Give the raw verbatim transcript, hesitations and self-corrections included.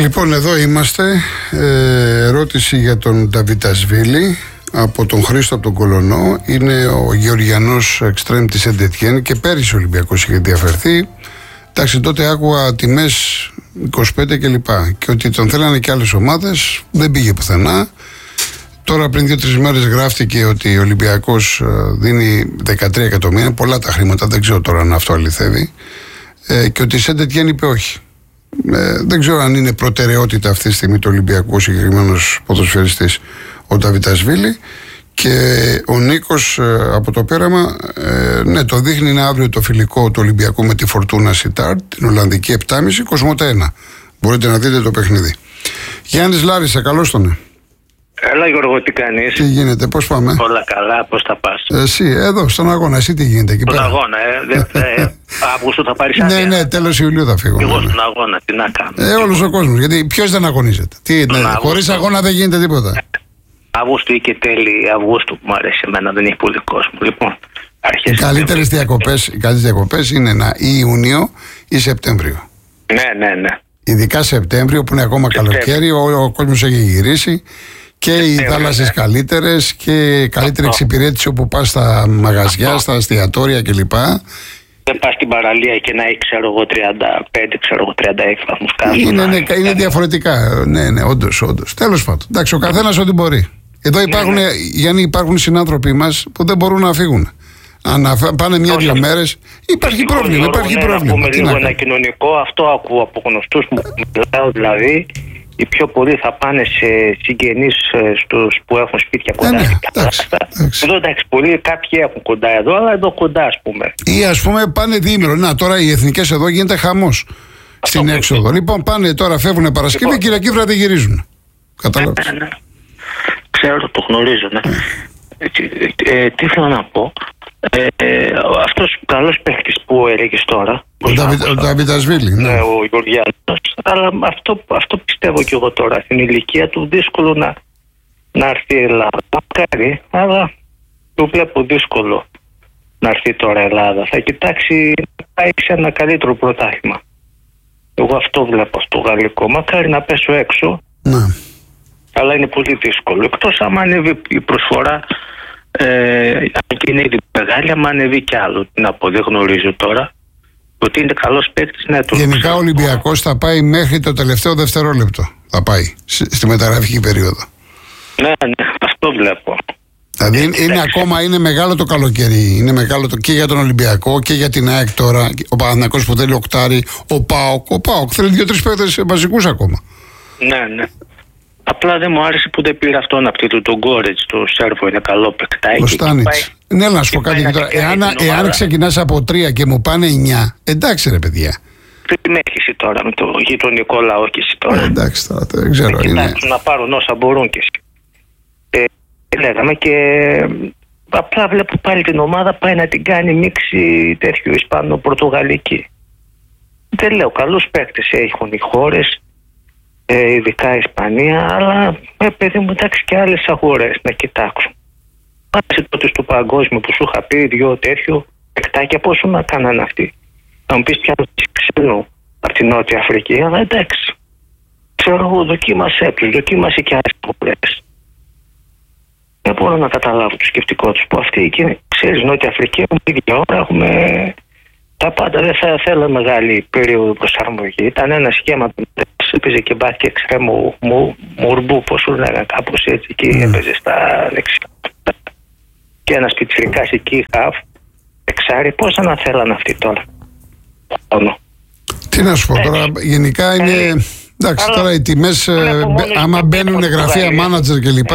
Λοιπόν, εδώ είμαστε. Ε, ερώτηση για τον Νταβιτασβίλη από τον Χρήστο από τον Κολονό. Είναι ο Γεωργιανός εξτρέμ της Σεντ-Ετιέν και πέρυσι ο Ολυμπιακός είχε διαφερθεί. Εντάξει, τότε άκουγα τιμές είκοσι πέντε κλπ. Και, και ότι τον θέλανε και άλλες ομάδες, δεν πήγε πουθενά. Τώρα πριν δύο-τρεις μέρες γράφτηκε ότι ο Ολυμπιακός δίνει δεκατρία εκατομμύρια, πολλά τα χρήματα, δεν ξέρω τώρα αν αυτό αληθεύει. Ε, και ότι η Σεντ-Ετιέν είπε όχι. Ε, δεν ξέρω αν είναι προτεραιότητα αυτή τη στιγμή του Ολυμπιακού ο συγκεκριμένος ποδοσφαιριστής ο Νταβιτασβίλη. Και ο Νίκος ε, από το πέραμα, ε, ναι, το δείχνει, είναι αύριο το φιλικό του Ολυμπιακού με τη Φορτούνα Σιτάρτ, την Ολλανδική επτά και μισή, Κοσμοτέ ένα. Μπορείτε να δείτε το παιχνίδι. Γιάννης Λάρισα, καλώς τον. Έλα Γιώργο, τι κάνεις? Τι γίνεται, πώς πάμε? Όλα καλά, πώς θα πας? Εσύ, εδώ, στον αγώνα, εσύ τι γίνεται εκεί στον πέρα? Στον αγώνα, ε, δε, ε, Αύγουστο θα πάρεις άδεια. Ναι, ναι, τέλος Ιουλίου θα φύγω. Εγώ ναι, ναι. στον αγώνα, τι να κάνω? Ε, όλος ο κόσμος, γιατί ποιος δεν αγωνίζεται? Τι, ναι, χωρίς αγώνα δεν γίνεται τίποτα. Αύγουστο ή και τέλη Αυγούστου που μου αρέσει εμένα, δεν έχει πολύ κόσμο. Λοιπόν, οι καλύτερες διακοπές, οι καλύτερες διακοπές είναι ένα ή Ιούνιο ή Σεπτέμβριο. Ναι, ναι, ναι. Ειδικά Σεπτέμβριο που είναι ακόμα καλοκαίρι, ο, ο κόσμος έχει γυρίσει. Και οι θάλασσες καλύτερες και η καλύτερη εξυπηρέτηση όπου πας στα μαγαζιά, στα εστιατόρια κλπ. Δεν πας στην παραλία και να έχει, ξέρω εγώ, τριάντα πέντε, ξέρω εγώ, τριάντα έξι βαθμούς κάτω. Είναι, ναι, είναι διαφορετικά. Ναι, ναι, όντως, όντως. Τέλος πάντων. Εντάξει, ο καθένας ό,τι μπορεί. Εδώ υπάρχουν, ναι, ναι. Γιάννη, υπάρχουν συνάνθρωποι μας που δεν μπορούν να φύγουν. Αν πάνε μια-δύο μέρες, υπάρχει Ευτυχώς, πρόβλημα. Γιώργο, Υπάρχει ναι, πρόβλημα. Να πούμε λίγο ένα κοινωνικό, αυτό ακούω από γνωστούς μου. Μιλάω δηλαδή. Οι πιο πολλοί θα πάνε σε συγγενείς στους που έχουν σπίτια κοντά. Ναι, ναι, εντάξει, εντάξει. Εδώ εντάξει, πολλοί κάποιοι έχουν κοντά εδώ, αλλά εδώ κοντά ας πούμε. Ή ας πούμε πάνε διήμερο. Να, τώρα οι εθνικές εδώ γίνεται χαμός στην έξοδο. Λοιπόν, πάνε τώρα, φεύγουν Παρασκευή, λοιπόν, Κυριακή βράδυ γυρίζουν. Καταλάβεις. Ναι, ναι. Ξέρω, το γνωρίζω, ναι. Ε, ε, τι θέλω να πω. Ε, ε, αυτός ο καλός παίκτης που έλεγες τώρα, ο Νταβιτασβίλη, ναι. Ναι, ο Γεωργιάνος, αλλά αυτό, αυτό πιστεύω και εγώ τώρα, στην ηλικία του δύσκολο να, να έρθει η Ελλάδα. Μακάρι, αλλά το βλέπω δύσκολο να έρθει τώρα η Ελλάδα. Θα κοιτάξει να πάει σε ένα καλύτερο πρωτάθλημα. Εγώ αυτό βλέπω στο γαλλικό. Μακάρι να πέσω έξω, ναι, αλλά είναι πολύ δύσκολο. Εκτός άμα ανέβει η προσφορά, Ε, και είναι ήδη μεγάλη, άμα ανεβεί κι άλλο. Να πω, δεν γνωρίζω τώρα. Ότι είναι καλός παίκτης, ναι. Το γενικά ο Ολυμπιακός θα πάει μέχρι το τελευταίο δευτερόλεπτο. Θα πάει στη μεταγραφική περίοδο. Ναι, ναι, αυτό βλέπω. Δηλαδή είναι, είναι ακόμα, είναι μεγάλο το καλοκαίρι. Είναι μεγάλο το, και για τον Ολυμπιακό και για την ΑΕΚ τώρα. Ο Παναθηναϊκός που θέλει οκτάρι, ο ΠΑΟΚ. Ο ΠΑΟΚ θέλει δύο-τρεις παίκτες βασικούς ακόμα. Ναι, ναι. Απλά δεν μου άρεσε που δεν πήρε αυτόν από του τον Γκόρετς, το Σέρβο, είναι καλό παικτάκι. Ο Στάνιτς. Ναι, να σου πω κάτι τώρα. Εάν, εάν ξεκινάς από τρία και μου πάνε εννιά, εντάξει ρε παιδιά. Τι με έχεις τώρα με το γειτονικό λαό και εσύ τώρα. Ε, εντάξει τώρα, δεν ξέρω. Να κοιτάξουν να πάρουν όσα μπορούν και εσύ. Ε, λέγαμε και απλά βλέπω πάλι την ομάδα πάει να την κάνει μίξη τέτοιου Ισπανο-Πορτογαλική. Δεν λέω, καλούς παίκτες έχουν οι χώρες. Ε, ειδικά η Ισπανία, αλλά ε, παιδί μου, εντάξει, και άλλες αγορές να κοιτάξουν. Πάτσε τότε στο παγκόσμιο που σου είχα πει δυο τέτοιο παικτάκια, πόσο να κάνανε αυτοί. Να μου πεις πια ξένο από την Νότια Αφρική, αλλά εντάξει. Ξέρω εγώ, δοκίμασέ τους, δοκίμασε και άλλες αγορές. Δεν μπορώ να καταλάβω το σκεπτικό τους που αυτοί, και, ξέρεις, Νότια Αφρική έχουμε ίδια ώρα, έχουμε τα πάντα, δεν θα θέλω μεγάλη περίοδο προσαρμογή. Ήταν ένα σχήμα που έπαιζε και μπάσκετ εξτρέμου Μουρμπού, πώς σου λέγανε, κάπως έτσι, και mm. έπαιζε στα δεξιά. Και ένας πιτσιρικάς εκεί, χαφ, εξάρι, πώς να θέλανε αυτοί τώρα. Τι να σου πω τώρα, γενικά είναι. Εντάξει, τώρα οι τιμές, άμα μπαίνουν γραφεία μάνατζερ κλπ.